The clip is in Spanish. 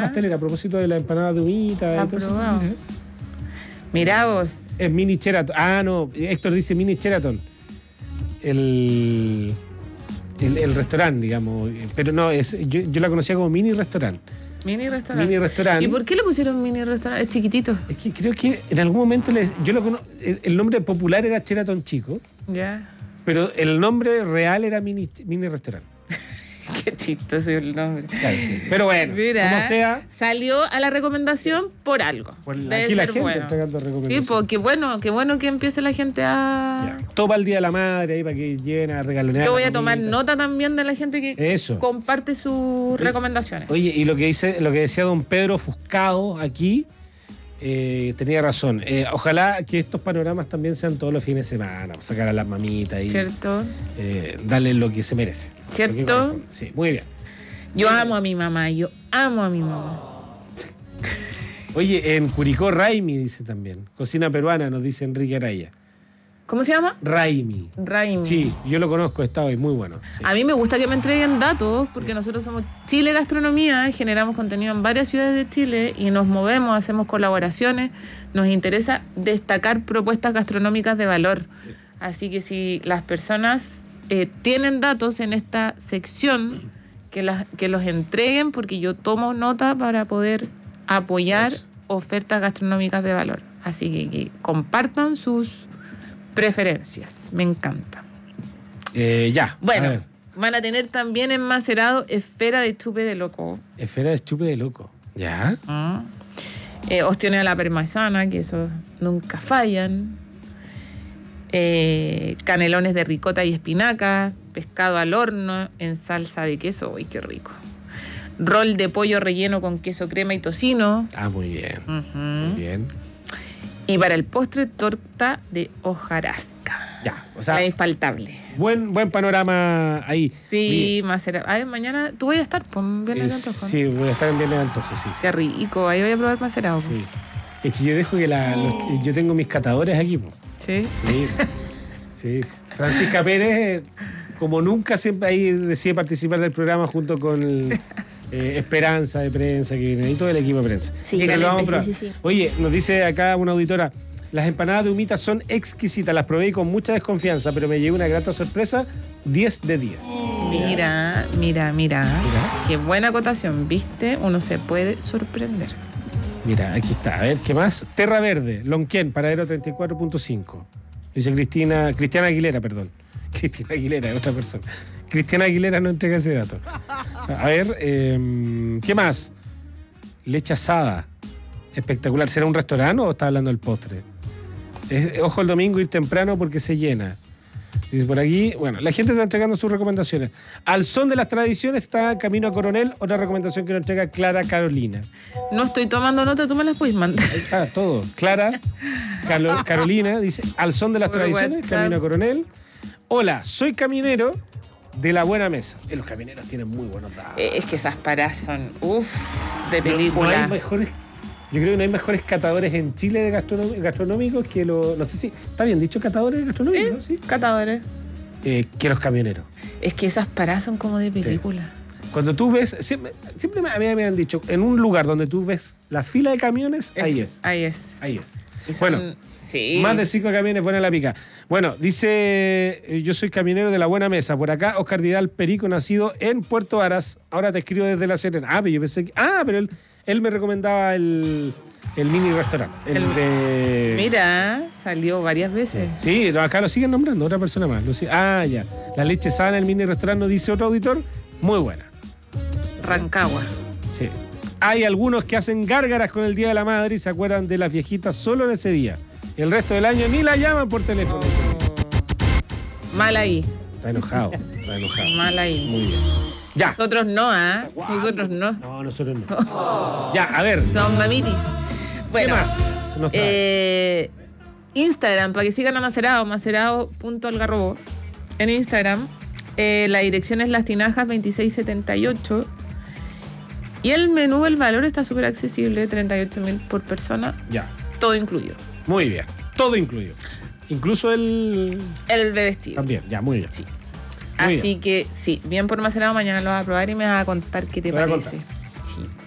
pastelera a propósito de la empanada de humita. La probado. Mirá vos. Es mini Sheraton. Ah, no, Héctor dice mini Sheraton. El restaurante, digamos. Pero no, yo la conocía como mini restaurante. Mini restaurante. Mini restaurante. ¿Y por qué le pusieron mini restaurante? Es chiquitito. Es que creo que en algún momento el nombre popular era Sheraton Chico, Ya. pero el nombre real era mini restaurante. Qué chistoso el nombre. Claro, sí. Pero bueno, Mira, como sea. salió a la recomendación por algo. Debe aquí la gente bueno. está dando recomendaciones. Sí, pues qué bueno que empiece la gente a... Ya. Todo para el Día de la Madre, ahí para que lleguen a regalonear. Yo voy a tomar nota también de la gente que comparte sus recomendaciones. Oye, y lo que decía don Pedro Fuscado aquí, tenía razón. Ojalá que estos panoramas también sean todos los fines de semana, sacar a las mamitas y ¿Cierto? darle lo que se merece. ¿Cierto? Sí, muy bien. Yo amo a mi mamá. Oye, en Curicó, Raimi dice también. Cocina peruana, nos dice Enrique Araya. ¿Cómo se llama? Raimi. Sí, yo lo conozco, está hoy muy bueno. Sí. A mí me gusta que me entreguen datos, porque nosotros somos Chile Gastronomía, generamos contenido en varias ciudades de Chile y nos movemos, hacemos colaboraciones. Nos interesa destacar propuestas gastronómicas de valor. Sí. Así que si las personas tienen datos en esta sección, que los entreguen, porque yo tomo nota para poder apoyar ofertas gastronómicas de valor. Así que compartan sus preferencias. Me encanta. Ya. Bueno, van a tener también en Macerado esfera de chupe de loco. Esfera de chupe de loco. Ya. Ostiones a la parmesana, que esos nunca fallan. Canelones de ricota y espinaca. Pescado al horno en salsa de queso. ¡Uy, qué rico! Rol de pollo relleno con queso crema y tocino. Ah, muy bien. Muy bien. Y para el postre, torta de hojarasca. Ya, o sea, la infaltable. Buen panorama ahí. Sí, Macerado. Ay, mañana tú vas a estar, pues, en Viernes de Antojo. Sí, voy a estar en Viernes de Antojo, sí. Qué rico, ahí voy a probar Macerado. Sí. Es que yo dejo que yo tengo mis catadores aquí, pues. ¿Sí? Sí. Francisca Pérez, como nunca, siempre ahí decide participar del programa junto con Esperanza de Prensa, que viene ahí todo el equipo de prensa. Sí, sí. Oye, nos dice acá una auditora, las empanadas de humita son exquisitas, las probé con mucha desconfianza, pero me llevé una grata sorpresa, 10 de 10. Mira. Qué buena acotación, ¿viste? Uno se puede sorprender. Mira, aquí está. A ver, ¿qué más? Terra Verde, Lonquén, paradero 34.5. Dice Cristiana Aguilera, perdón. Cristina Aguilera, otra persona. Cristiana Aguilera no entrega ese dato. A ver, ¿qué más? Leche asada. Espectacular. ¿Será un restaurante o está hablando del postre? Ojo el domingo, ir temprano porque se llena. Dice por aquí, bueno, la gente está entregando sus recomendaciones. Al son de las tradiciones está Camino a Coronel, otra recomendación que nos entrega Clara Carolina. No estoy tomando nota, tú me las puedes mandar. Todo. Clara Carolina dice, al son de las tradiciones, Camino a Coronel. Hola, soy caminero de La Buena Mesa. Los camineros tienen muy buenos datos. Es que esas paradas son, de película. No hay mejores, yo creo que no hay mejores catadores en Chile de gastronómicos que los... No sé si... ¿Está bien dicho catadores gastronómicos? Sí, ¿no? Catadores. Que los camioneros. Es que esas paradas son como de película. Sí. Cuando tú ves... Siempre me han dicho, en un lugar donde tú ves la fila de camiones, ahí es. Ahí es. Bueno... Sí. Más de 5 camiones buena la pica. Bueno, dice, yo soy caminero de La Buena Mesa. Por acá, Oscar Vidal Perico, nacido en Puerto Varas. Ahora te escribo desde La Serena. Pero yo pensé que... pero él me recomendaba el mini restaurante. Mira, salió varias veces. Sí, acá lo siguen nombrando, otra persona más. Ya. La leche sana, el mini restaurante, nos dice otro auditor. Muy buena. Rancagua. Sí. Hay algunos que hacen gárgaras con el Día de la Madre y se acuerdan de las viejitas solo en ese día. El resto del año ni la llaman por teléfono. Mal ahí. Está enojado. Mal ahí. Muy bien. Ya. Nosotros no, Nosotros no. No, nosotros no. Ya, a ver. Son mamitis. Bueno, ¿qué más nos trae? Instagram, para que sigan a Macerado, macerado.algarrobo. En Instagram, la dirección es Las Tinajas 2678. Y el menú, el valor está súper accesible, 38.000 por persona. Ya. Todo incluido. Muy bien, todo incluido. Incluso el vestido. También, ya, muy bien. Sí. Muy Así bien. Que, sí, bien por Macerado, mañana lo vas a probar y me vas a contar qué te parece. Sí.